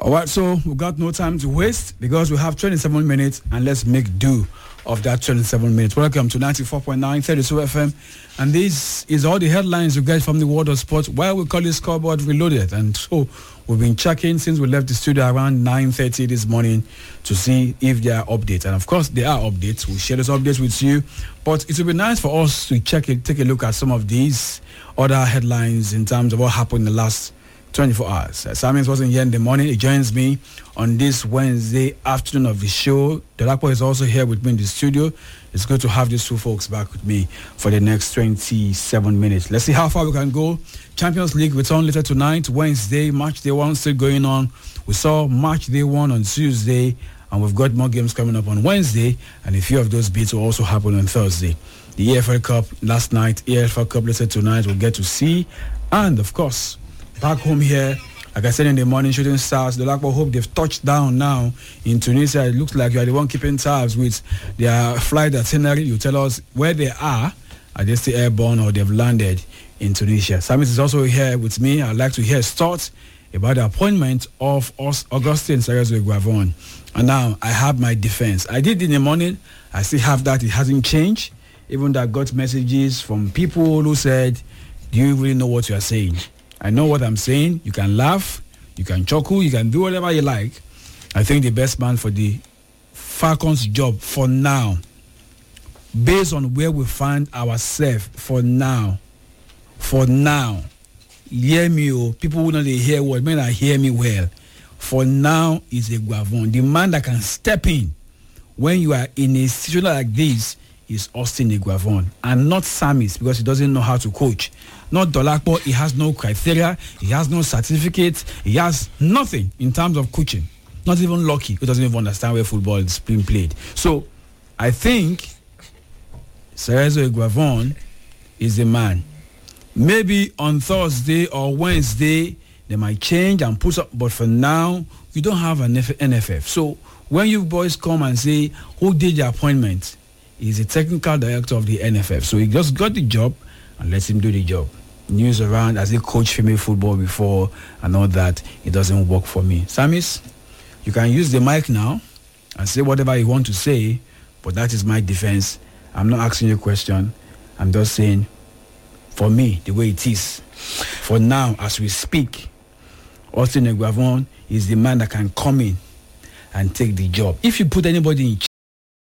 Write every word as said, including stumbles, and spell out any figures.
All right, so we've got no time to waste because we have twenty-seven minutes, and let's make do of that twenty-seven minutes. Welcome to ninety-four point nine thirty-two F M, and this is all the headlines you get from the world of sports. Why we call it Scoreboard Reloaded, and so we've been checking since we left the studio around nine thirty this morning to see if there are updates, and of course there are updates. We'll share those updates with you, but it would be nice for us to check it, take a look at some of these other headlines in terms of what happened in the last twenty-four hours. Uh, Simons wasn't here in the morning. He joins me on this Wednesday afternoon of the show. Dolapo is also here with me in the studio. It's good to have these two folks back with me for the next twenty-seven minutes. Let's see how far we can go. Champions League return later tonight, Wednesday. Match day one still going on. We saw match day one on Tuesday, and we've got more games coming up on Wednesday, and a few of those beats will also happen on Thursday. The E F L Cup last night, E F L Cup later tonight, we'll get to see. And, of course, back home here, like I said in the morning, Shooting Stars, the Lakpo hope they've touched down now in Tunisia. It looks like you are the one keeping tabs with their flight itinerary. You tell us where they are. Are they still airborne or they've landed in Tunisia? Samis is also here with me. I'd like to hear his thoughts about the appointment of Augustine Cerezo Eguavoen. And now I have my defense. I did in the morning. I still have that. It hasn't changed. Even though I got messages from people who said, do you really know what you are saying? I know what I'm saying. You can laugh, you can chuckle, you can do whatever you like. I think the best man for the Falcons job for now, based on where we find ourselves for now, for now, hear me, oh, people who know they hear what, may not hear me well. For now is Eguavoen. The man that can step in when you are in a situation like this is Austin Eguavoen, and not Samis, because he doesn't know how to coach. Not Dolapo, he has no criteria, he has no certificate, he has nothing in terms of coaching. Not even Lucky, who doesn't even understand where football is being played. So, I think Cerezo Eguavoen is the man. Maybe on Thursday or Wednesday, they might change and put up, but for now, you don't have an N F F. So, when you boys come and say, who did the appointment? He's the technical director of the N F F. So he just got the job and let him do the job. News around, as he coached female football before and all that, it doesn't work for me. Samis, you can use the mic now and say whatever you want to say, but that is my defense. I'm not asking you a question. I'm just saying, for me, the way it is, for now, as we speak, Austin Eguavoen is the man that can come in and take the job. If you put anybody in